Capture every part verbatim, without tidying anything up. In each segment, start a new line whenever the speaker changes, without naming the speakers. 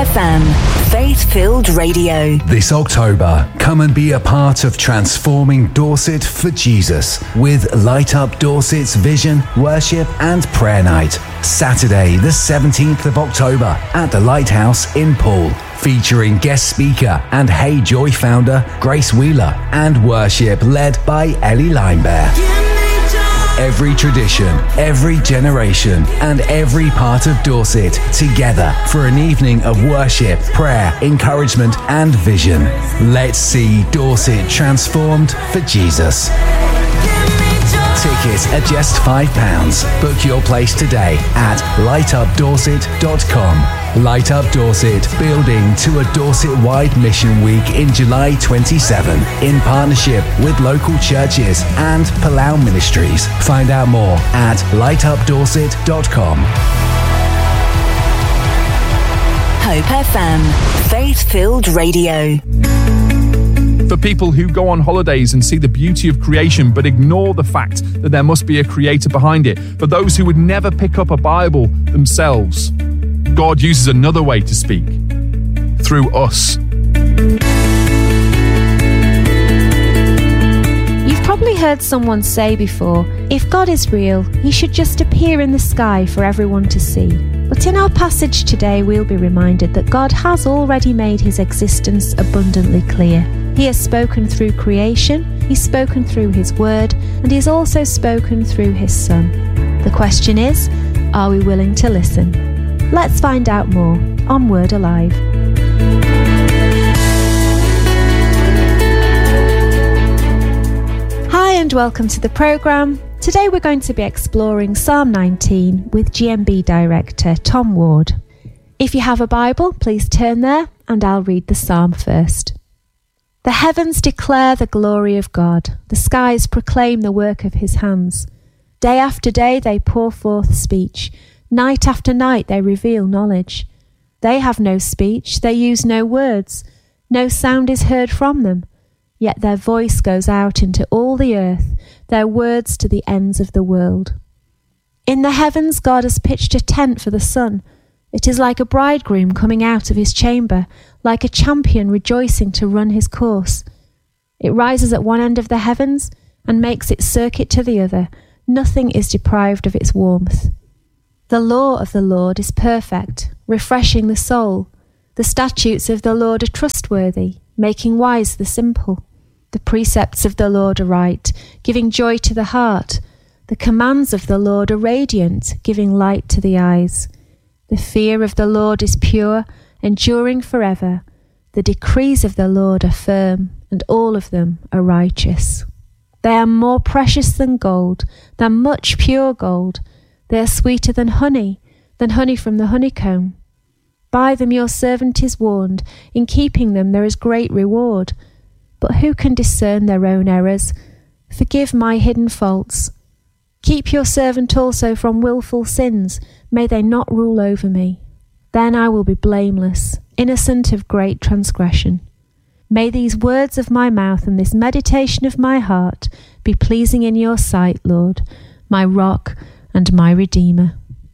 F M, faith-filled radio.
This October, come and be a part of transforming Dorset for Jesus with Light Up Dorset's Vision, Worship and Prayer Night. Saturday, the seventeenth of October at the Lighthouse in Poole. Featuring guest speaker and Hey Joy founder Grace Wheeler and worship led by Ellie Linebear. Every tradition, every generation, and every part of Dorset together for an evening of worship, prayer, encouragement, and vision. Let's see Dorset transformed for Jesus. Tickets are just five pounds. Book your place today at light up dorset dot com. Light Up Dorset, building to a Dorset-wide mission week in July twenty-seventh in partnership with local churches and Palau Ministries. Find out more at light up dorset dot com.
Hope F M, faith-filled radio.
For people who go on holidays and see the beauty of creation but ignore the fact that there must be a creator behind it. For those who would never pick up a Bible themselves, God uses another way to speak, through us.
You've probably heard someone say before, if God is real, he should just appear in the sky for everyone to see. But in our passage today, we'll be reminded that God has already made his existence abundantly clear. He has spoken through creation, he's spoken through his word, and he's also spoken through his Son. The question is, are we willing to listen? Let's find out more on Word Alive. Hi and welcome to the programme. Today we're going to be exploring Psalm nineteen with G M B Director Tom Ward. If you have a Bible, please turn there and I'll read the psalm first. The heavens declare the glory of God. The skies proclaim the work of his hands. Day after day they pour forth speech. Night after night they reveal knowledge. They have no speech, they use no words. No sound is heard from them. Yet their voice goes out into all the earth, their words to the ends of the world. In the heavens God has pitched a tent for the sun. It is like a bridegroom coming out of his chamber, like a champion rejoicing to run his course. It rises at one end of the heavens and makes its circuit to the other. Nothing is deprived of its warmth. The law of the Lord is perfect, refreshing the soul. The statutes of the Lord are trustworthy, making wise the simple. The precepts of the Lord are right, giving joy to the heart. The commands of the Lord are radiant, giving light to the eyes. The fear of the Lord is pure, enduring forever. The decrees of the Lord are firm, and all of them are righteous. They are more precious than gold, than much pure gold. They are sweeter than honey, than honey from the honeycomb. By them your servant is warned. In keeping them there is great reward. But who can discern their own errors? Forgive my hidden faults. Keep your servant also from willful sins. May they not rule over me. Then I will be blameless, innocent of great transgression. May these words of my mouth and this meditation of my heart be pleasing in your sight, Lord, my rock and my Redeemer.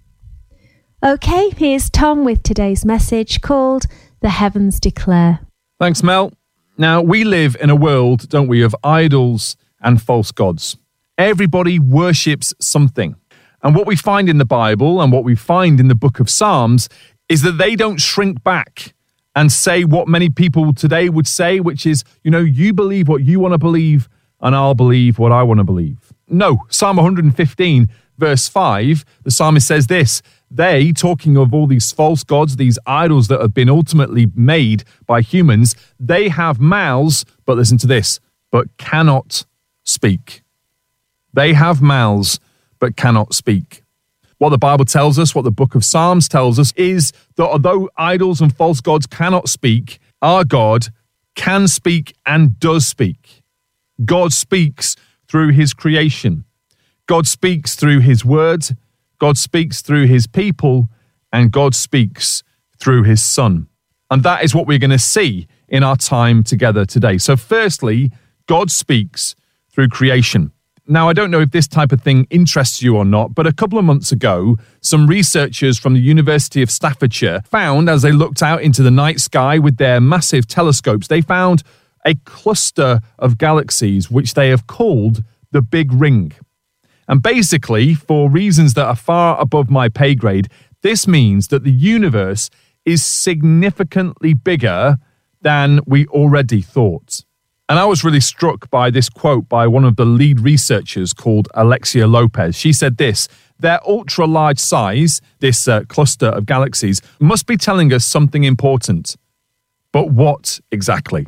Okay, here's Tom with today's message called The Heavens Declare.
Thanks, Mel. Now, we live in a world, don't we, of idols and false gods. Everybody worships something. And what we find in the Bible and what we find in the book of Psalms is that they don't shrink back and say what many people today would say, which is, you know, you believe what you want to believe and I'll believe what I want to believe. No, Psalm one fifteen, verse five, the psalmist says this: they, talking of all these false gods, these idols that have been ultimately made by humans, they have mouths, but listen to this, but cannot speak. They have mouths, but cannot speak. What the Bible tells us, what the book of Psalms tells us, is that although idols and false gods cannot speak, our God can speak and does speak. God speaks through his creation. God speaks through his word. God speaks through his people, and God speaks through his Son. And that is what we're going to see in our time together today. So firstly, God speaks through creation. Now, I don't know if this type of thing interests you or not, but a couple of months ago, some researchers from the University of Staffordshire found, as they looked out into the night sky with their massive telescopes, they found a cluster of galaxies which they have called the Big Ring. And basically, for reasons that are far above my pay grade, this means that the universe is significantly bigger than we already thought. And I was really struck by this quote by one of the lead researchers called Alexia Lopez. She said this: their ultra-large size, this uh, cluster of galaxies, must be telling us something important. But what exactly?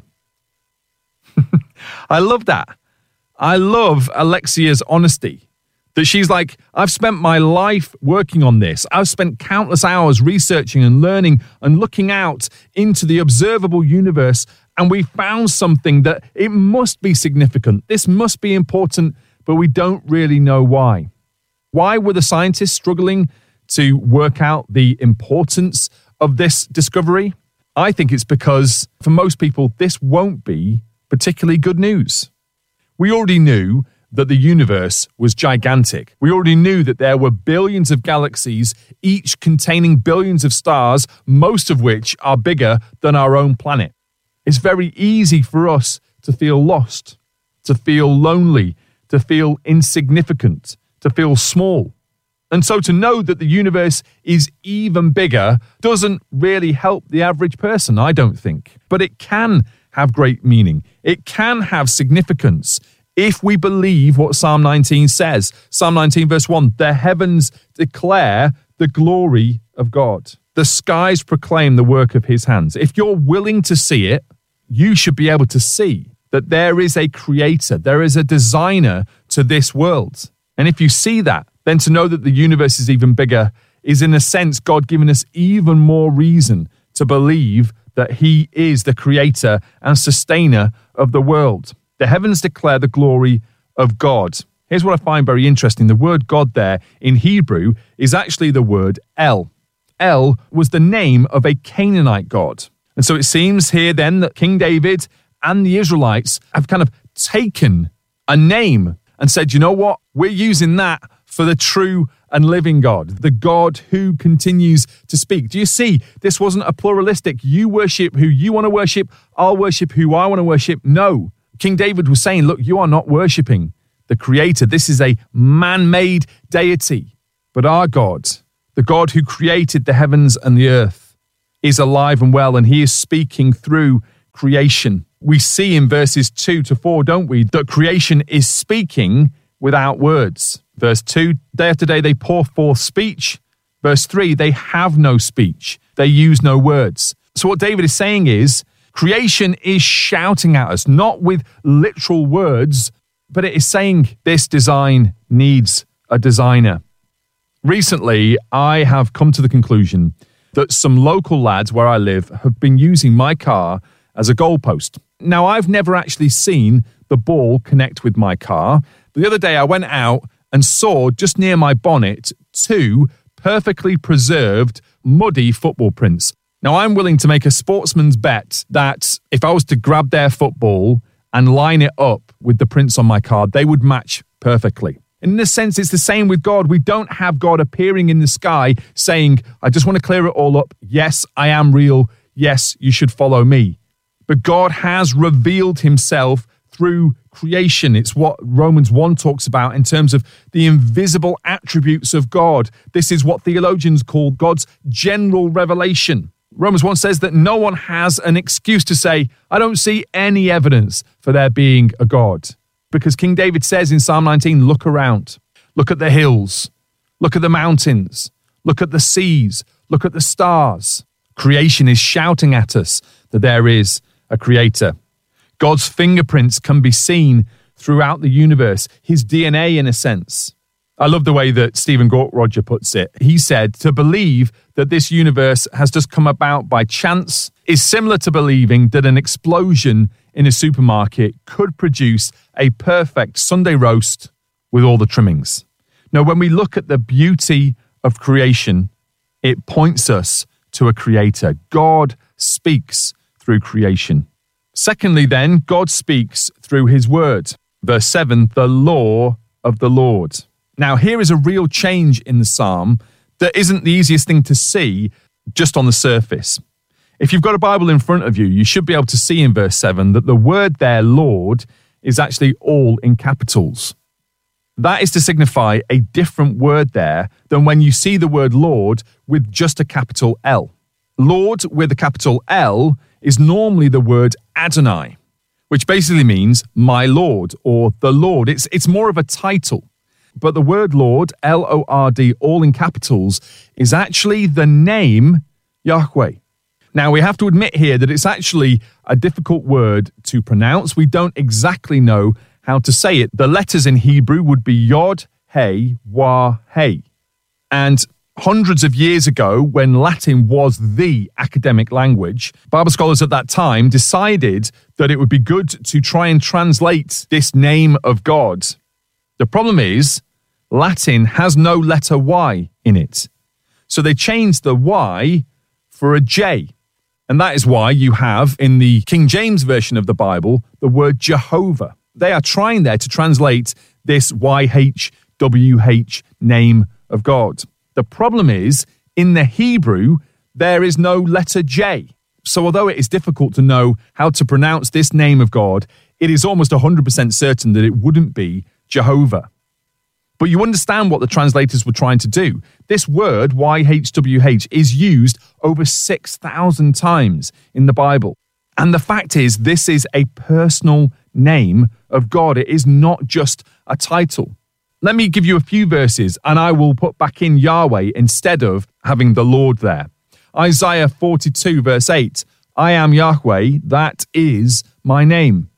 I love that. I love Alexia's honesty. That she's like, I've spent my life working on this. I've spent countless hours researching and learning and looking out into the observable universe, and we found something that it must be significant. This must be important, but we don't really know why. Why were the scientists struggling to work out the importance of this discovery? I think it's because, for most people, this won't be particularly good news. We already knew that the universe was gigantic. We already knew that there were billions of galaxies, each containing billions of stars, most of which are bigger than our own planet. It's very easy for us to feel lost, to feel lonely, to feel insignificant, to feel small. And so to know that the universe is even bigger doesn't really help the average person, I don't think. But it can have great meaning. It can have significance if we believe what Psalm nineteen says. Psalm nineteen verse one, the heavens declare the glory of God. The skies proclaim the work of his hands. If you're willing to see it, you should be able to see that there is a creator, there is a designer to this world. And if you see that, then to know that the universe is even bigger is in a sense God giving us even more reason to believe that he is the creator and sustainer of the world. The heavens declare the glory of God. Here's what I find very interesting. The word God there in Hebrew is actually the word El. El was the name of a Canaanite god. And so it seems here then that King David and the Israelites have kind of taken a name and said, you know what? We're using that for the true and living God, the God who continues to speak. Do you see? This wasn't a pluralistic, you worship who you want to worship, I'll worship who I want to worship. No. King David was saying, look, you are not worshipping the creator. This is a man-made deity. But our God, the God who created the heavens and the earth, is alive and well, and he is speaking through creation. We see in verses two to four, don't we, that creation is speaking without words. Verse two, day after day they pour forth speech. Verse three, they have no speech. They use no words. So what David is saying is, creation is shouting at us, not with literal words, but it is saying this design needs a designer. Recently, I have come to the conclusion that some local lads where I live have been using my car as a goalpost. Now, I've never actually seen the ball connect with my car, but the other day I went out and saw just near my bonnet two perfectly preserved muddy football prints. Now, I'm willing to make a sportsman's bet that if I was to grab their football and line it up with the prints on my car, they would match perfectly. In a sense, it's the same with God. We don't have God appearing in the sky saying, I just want to clear it all up. Yes, I am real. Yes, you should follow me. But God has revealed himself through creation. It's what Romans one talks about in terms of the invisible attributes of God. This is what theologians call God's general revelation. Romans one says that no one has an excuse to say, I don't see any evidence for there being a God. Because King David says in Psalm nineteen, look around, look at the hills, look at the mountains, look at the seas, look at the stars. Creation is shouting at us that there is a creator. God's fingerprints can be seen throughout the universe, his D N A in a sense. I love the way that Stephen Gaukroger puts it. He said, to believe that this universe has just come about by chance is similar to believing that an explosion in a supermarket could produce a perfect Sunday roast with all the trimmings. Now, when we look at the beauty of creation, it points us to a creator. God speaks through creation. Secondly, then, God speaks through his word. Verse seven, the law of the Lord. Now, here is a real change in the psalm that isn't the easiest thing to see just on the surface. If you've got a Bible in front of you, you should be able to see in verse seven that the word there, Lord, is actually all in capitals. That is to signify a different word there than when you see the word Lord with just a capital L. Lord with a capital L is normally the word Adonai, which basically means my Lord or the Lord. It's, it's more of a title. But the word Lord, L O R D, all in capitals, is actually the name Yahweh. Now, we have to admit here that it's actually a difficult word to pronounce. We don't exactly know how to say it. The letters in Hebrew would be Yod, Hey, Wah, Hey. And hundreds of years ago, when Latin was the academic language, Bible scholars at that time decided that it would be good to try and translate this name of God. The problem is, Latin has no letter Y in it. So they changed the Y for a J. And that is why you have, in the King James Version of the Bible, the word Jehovah. They are trying there to translate this Y H W H name of God. The problem is, in the Hebrew, there is no letter J. So although it is difficult to know how to pronounce this name of God, it is almost one hundred percent certain that it wouldn't be Jehovah. But you understand what the translators were trying to do. This word, Y H W H, is used over six thousand times in the Bible. And the fact is, this is a personal name of God. It is not just a title. Let me give you a few verses, and I will put back in Yahweh instead of having the Lord there. Isaiah forty-two, verse eight, I am Yahweh, that is my name.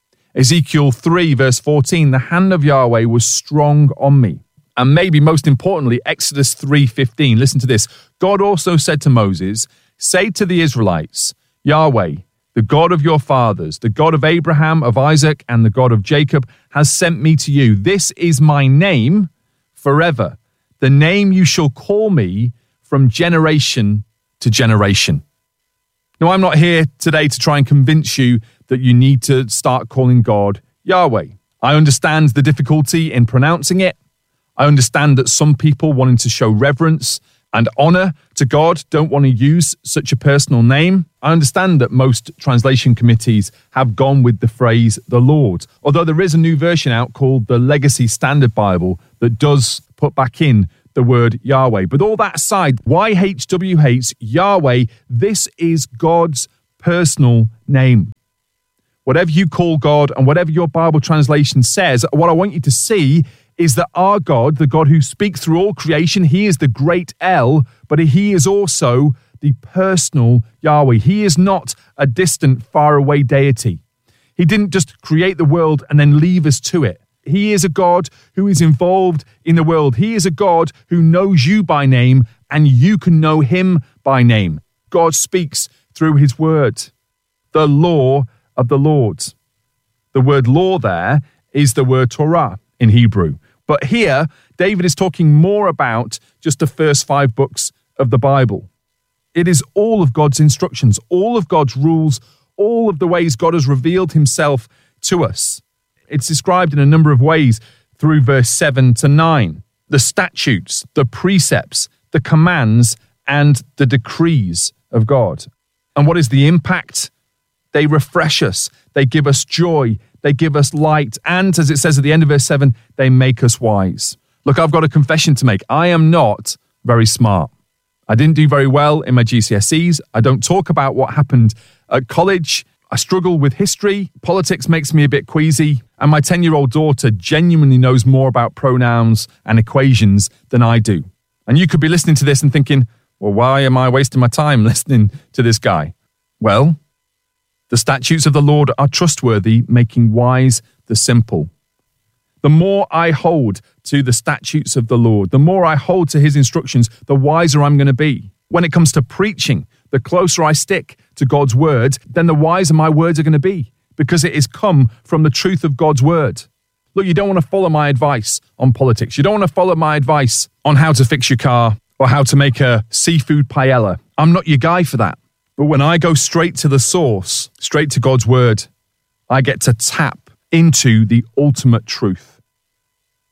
Ezekiel three, verse fourteen, the hand of Yahweh was strong on me. And maybe most importantly, Exodus three fifteen, listen to this. God also said to Moses, say to the Israelites, Yahweh, the God of your fathers, the God of Abraham, of Isaac, and the God of Jacob, has sent me to you. This is my name forever, the name you shall call me from generation to generation. Now, I'm not here today to try and convince you that you need to start calling God Yahweh. I understand the difficulty in pronouncing it. I understand that some people wanting to show reverence and honor to God don't want to use such a personal name. I understand that most translation committees have gone with the phrase the Lord, although there is a new version out called the Legacy Standard Bible that does put back in the word Yahweh. But all that aside, Y H W H, Yahweh, this is God's personal name. Whatever you call God and whatever your Bible translation says, what I want you to see is that our God, the God who speaks through all creation, he is the great El, but he is also the personal Yahweh. He is not a distant, faraway deity. He didn't just create the world and then leave us to it. He is a God who is involved in the world. He is a God who knows you by name and you can know him by name. God speaks through his word, the law of the Lord. The word law there is the word Torah in Hebrew. But here, David is talking more about just the first five books of the Bible. It is all of God's instructions, all of God's rules, all of the ways God has revealed himself to us. It's described in a number of ways through verse seven to nine. The statutes, the precepts, the commands, and the decrees of God. And what is the impact? They refresh us. They give us joy. They give us light. And as it says at the end of verse seven, they make us wise. Look, I've got a confession to make. I am not very smart. I didn't do very well in my G C S Es. I don't talk about what happened at college. I struggle with history. Politics makes me a bit queasy. And my ten-year-old daughter genuinely knows more about pronouns and equations than I do. And you could be listening to this and thinking, well, why am I wasting my time listening to this guy? Well, the statutes of the Lord are trustworthy, making wise the simple. The more I hold to the statutes of the Lord, the more I hold to his instructions, the wiser I'm going to be. When it comes to preaching, the closer I stick to God's word, then the wiser my words are going to be, because it has come from the truth of God's word. Look, you don't want to follow my advice on politics. You don't want to follow my advice on how to fix your car or how to make a seafood paella. I'm not your guy for that. But when I go straight to the source, straight to God's word, I get to tap into the ultimate truth.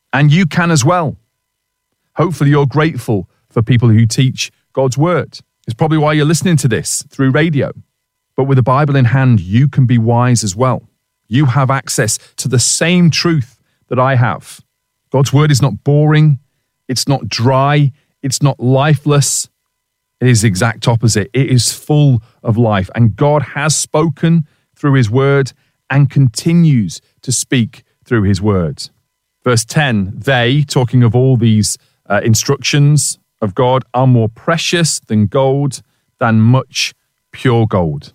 And you can as well. Hopefully you're grateful for people who teach God's word. It's probably why you're listening to this through radio. But with the Bible in hand, you can be wise as well. You have access to the same truth that I have. God's word is not boring. It's not dry. It's not lifeless. It is the exact opposite. It is full of life. And God has spoken through his word and continues to speak through his words. Verse ten, they, talking of all these uh, instructions of God, are more precious than gold, than much pure gold.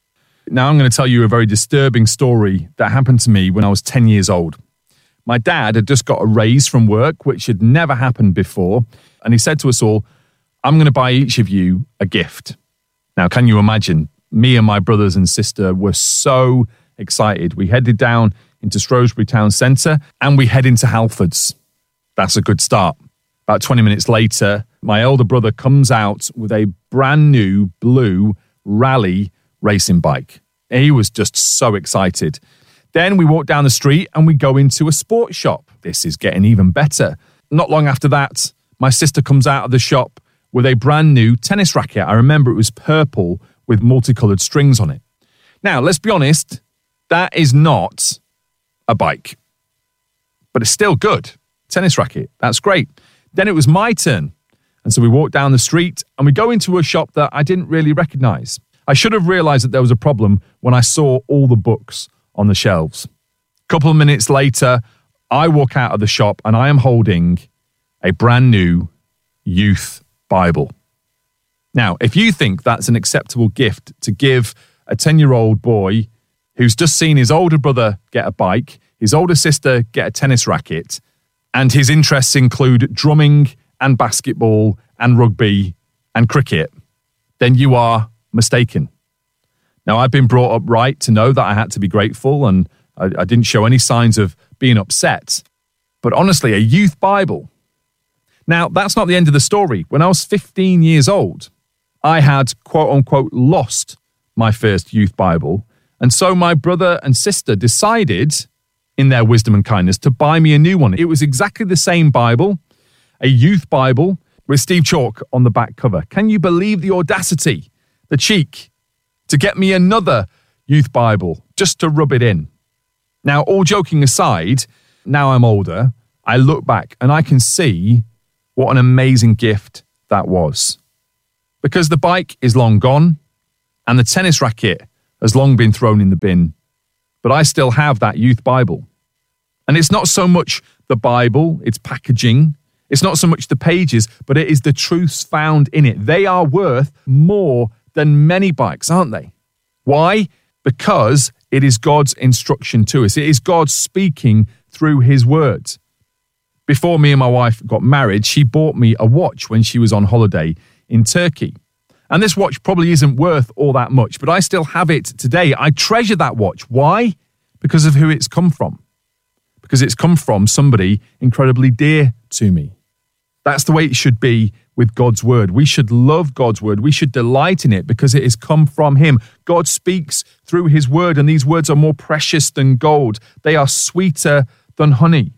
Now I'm going to tell you a very disturbing story that happened to me when I was ten years old. My dad had just got a raise from work, which had never happened before. And he said to us all, I'm going to buy each of you a gift. Now, can you imagine? Me and my brothers and sister were so excited. We headed down into Shrewsbury Town Centre and we head into Halfords. That's a good start. About twenty minutes later, my elder brother comes out with a brand new blue Rally racing bike. He was just so excited. Then we walk down the street and we go into a sports shop. This is getting even better. Not long after that, my sister comes out of the shop with a brand new tennis racket. I remember it was purple with multicolored strings on it. Now, let's be honest, that is not a bike, but it's still good. Tennis racket, that's great. Then it was my turn. And so we walk down the street and we go into a shop that I didn't really recognize. I should have realized that there was a problem when I saw all the books on the shelves. A couple of minutes later, I walk out of the shop and I am holding a brand new youth Bible. Now, if you think that's an acceptable gift to give a ten-year-old boy who's just seen his older brother get a bike, his older sister get a tennis racket, and his interests include drumming and basketball and rugby and cricket, then you are mistaken. Now, I've been brought up right to know that I had to be grateful and I, I didn't show any signs of being upset. But honestly, a youth Bible. Now, that's not the end of the story. When I was fifteen years old, I had, quote unquote, lost my first youth Bible. And so my brother and sister decided, in their wisdom and kindness, to buy me a new one. It was exactly the same Bible, a youth Bible with Steve Chalk on the back cover. Can you believe the audacity, the cheek, to get me another youth Bible just to rub it in? Now, all joking aside, now I'm older, I look back and I can see what an amazing gift that was. Because the bike is long gone and the tennis racket has long been thrown in the bin. But I still have that youth Bible. And it's not so much the Bible, its packaging. It's not so much the pages, but it is the truths found in it. They are worth more than many bikes, aren't they? Why? Because it is God's instruction to us. It is God speaking through his words. Before me and my wife got married, she bought me a watch when she was on holiday in Turkey. And this watch probably isn't worth all that much, but I still have it today. I treasure that watch. Why? Because of who it's come from. Because it's come from somebody incredibly dear to me. That's the way it should be with God's word. We should love God's word. We should delight in it because it has come from him. God speaks through his word, and these words are more precious than gold. They are sweeter than honey.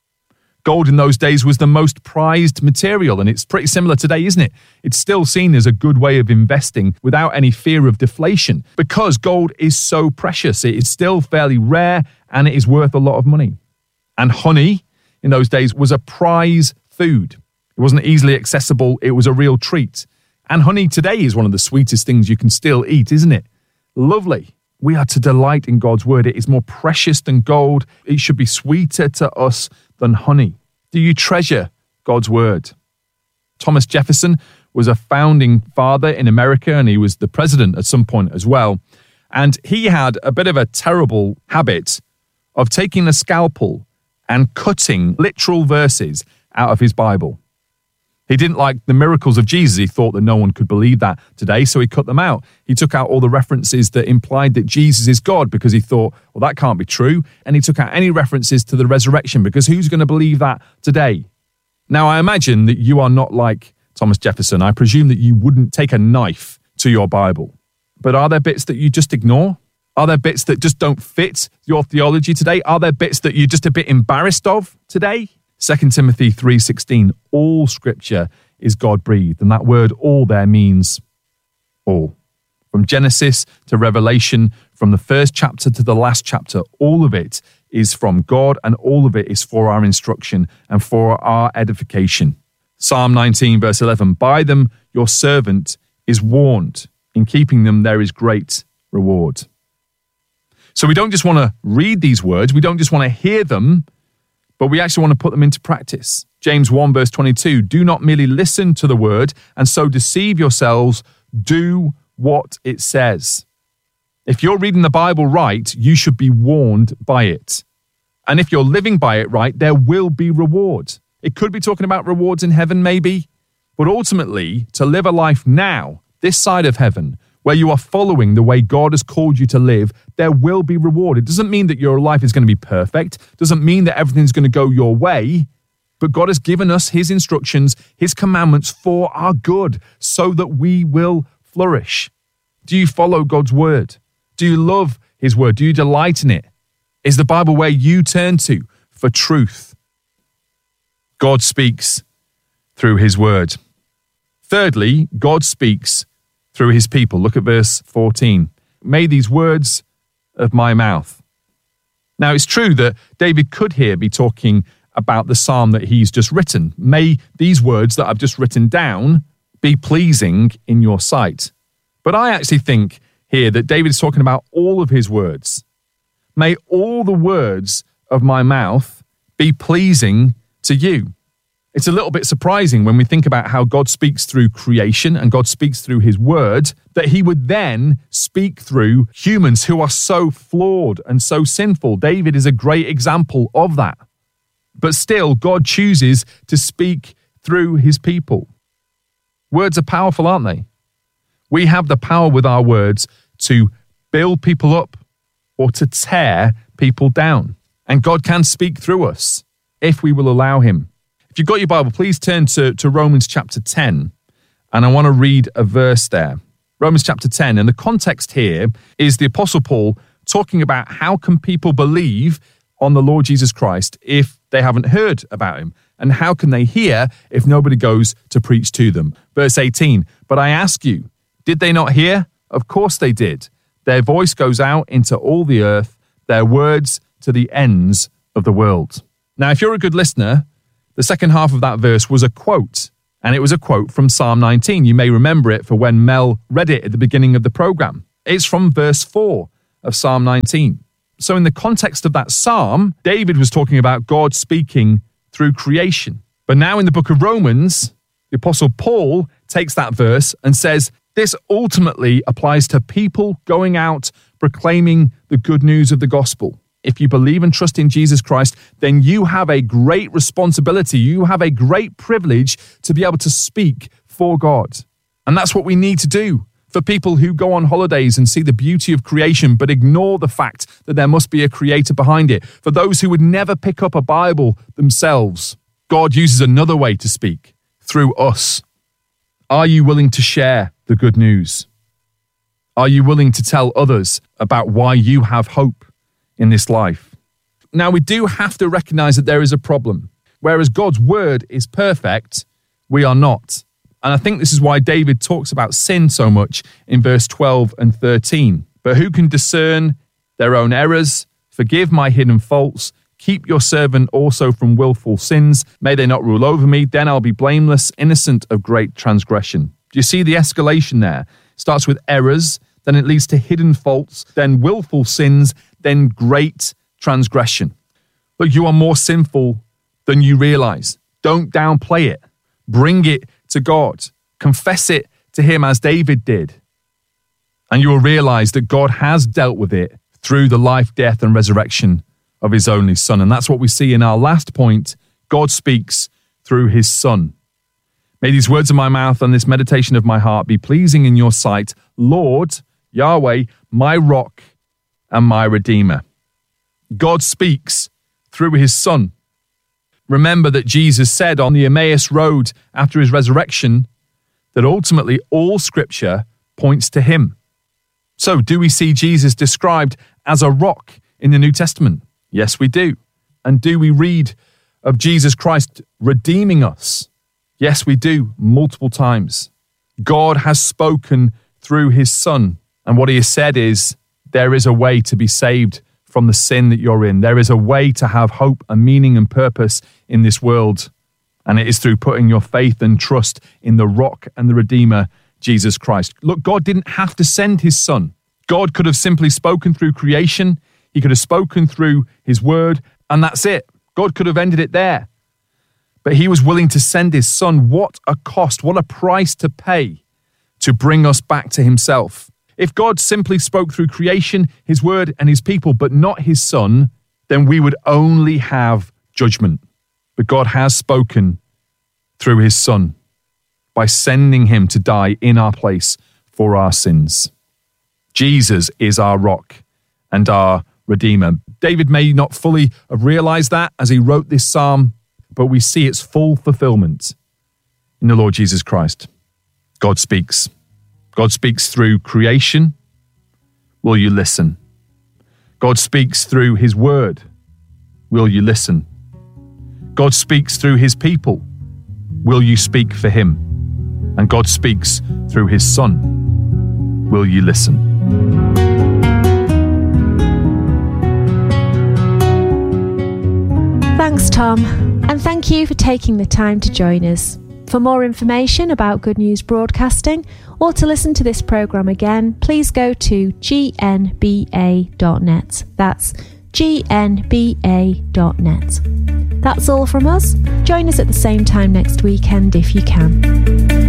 Gold in those days was the most prized material, and it's pretty similar today, isn't it? It's still seen as a good way of investing without any fear of deflation because gold is so precious. It is still fairly rare and it is worth a lot of money. And honey in those days was a prize food. It wasn't easily accessible. It was a real treat. And honey today is one of the sweetest things you can still eat, isn't it? Lovely. We are to delight in God's word. It is more precious than gold. It should be sweeter to us than honey. Do you treasure God's word? Thomas Jefferson was a founding father in America, and he was the president at some point as well. And he had a bit of a terrible habit of taking a scalpel and cutting literal verses out of his Bible. He didn't like the miracles of Jesus. He thought that no one could believe that today, so he cut them out. He took out all the references that implied that Jesus is God because he thought, well, that can't be true. And he took out any references to the resurrection because who's going to believe that today? Now, I imagine that you are not like Thomas Jefferson. I presume that you wouldn't take a knife to your Bible. But are there bits that you just ignore? Are there bits that just don't fit your theology today? Are there bits that you're just a bit embarrassed of today? Second Timothy three sixteen, all scripture is God-breathed. And that word all there means all. From Genesis to Revelation, from the first chapter to the last chapter, all of it is from God and all of it is for our instruction and for our edification. Psalm nineteen verse eleven, by them your servant is warned. In keeping them there is great reward. So we don't just want to read these words, we don't just want to hear them, but we actually want to put them into practice. James one verse twenty-two, do not merely listen to the word and so deceive yourselves, do what it says. If you're reading the Bible right, you should be warned by it. And if you're living by it right, there will be reward. It could be talking about rewards in heaven maybe, but ultimately to live a life now, this side of heaven, where you are following the way God has called you to live, there will be reward. It doesn't mean that your life is going to be perfect. It doesn't mean that everything's going to go your way. But God has given us his instructions, his commandments for our good, so that we will flourish. Do you follow God's word? Do you love his word? Do you delight in it? Is the Bible where you turn to for truth? God speaks through his word. Thirdly, God speaks through his people. Look at verse fourteen. May these words of my mouth. Now, it's true that David could here be talking about the psalm that he's just written. May these words that I've just written down be pleasing in your sight. But I actually think here that David is talking about all of his words. May all the words of my mouth be pleasing to you. It's a little bit surprising when we think about how God speaks through creation and God speaks through his word, that he would then speak through humans who are so flawed and so sinful. David is a great example of that. But still, God chooses to speak through his people. Words are powerful, aren't they? We have the power with our words to build people up or to tear people down. And God can speak through us if we will allow him. If you've got your Bible, please turn to, to Romans chapter ten. And I want to read a verse there. Romans chapter ten. And the context here is the Apostle Paul talking about how can people believe on the Lord Jesus Christ if they haven't heard about him? And how can they hear if nobody goes to preach to them? Verse eighteen, but I ask you, did they not hear? Of course they did. Their voice goes out into all the earth, their words to the ends of the world. Now, if you're a good listener, the second half of that verse was a quote, and it was a quote from Psalm nineteen. You may remember it for when Mel read it at the beginning of the program. It's from verse four of Psalm nineteen. So in the context of that psalm, David was talking about God speaking through creation. But now in the book of Romans, the Apostle Paul takes that verse and says, this ultimately applies to people going out proclaiming the good news of the gospel. If you believe and trust in Jesus Christ, then you have a great responsibility. You have a great privilege to be able to speak for God. And that's what we need to do. For people who go on holidays and see the beauty of creation but ignore the fact that there must be a creator behind it. For those who would never pick up a Bible themselves, God uses another way to speak, through us. Are you willing to share the good news? Are you willing to tell others about why you have hope in this life? Now, we do have to recognize that there is a problem. Whereas God's word is perfect, we are not. And I think this is why David talks about sin so much in verse twelve and thirteen. But who can discern their own errors? Forgive my hidden faults. Keep your servant also from willful sins. May they not rule over me. Then I'll be blameless, innocent of great transgression. Do you see the escalation there? It starts with errors, then it leads to hidden faults, then willful sins, then great transgression. Look, you are more sinful than you realize. Don't downplay it. Bring it to God. Confess it to him as David did. And you will realize that God has dealt with it through the life, death, and resurrection of his only son. And that's what we see in our last point. God speaks through his son. May these words of my mouth and this meditation of my heart be pleasing in your sight, Lord, Yahweh, my rock and my redeemer. God speaks through his son. Remember that Jesus said on the Emmaus Road after his resurrection that ultimately all scripture points to him. So do we see Jesus described as a rock in the New Testament? Yes, we do. And do we read of Jesus Christ redeeming us? Yes, we do, multiple times. God has spoken through his Son, and what he has said is, there is a way to be saved from the sin that you're in. There is a way to have hope and meaning and purpose in this world, and it is through putting your faith and trust in the rock and the Redeemer, Jesus Christ. Look, God didn't have to send his Son. God could have simply spoken through creation. He could have spoken through his word, and that's it. God could have ended it there. But he was willing to send his Son. What a cost, what a price to pay to bring us back to himself. If God simply spoke through creation, his word, and his people, but not his Son, then we would only have judgment. But God has spoken through his Son by sending him to die in our place for our sins. Jesus is our rock and our Redeemer. David may not fully have realized that as he wrote this psalm, but we see its full fulfillment in the Lord Jesus Christ. God speaks. God speaks through creation. Will you listen? God speaks through his word. Will you listen? God speaks through his people. Will you speak for him? And God speaks through his Son. Will you listen?
Thanks, Tom, and thank you for taking the time to join us. For more information about Good News Broadcasting or to listen to this programme again, please go to g n b a dot net. That's g n b a dot net. That's all from us. Join us at the same time next weekend if you can.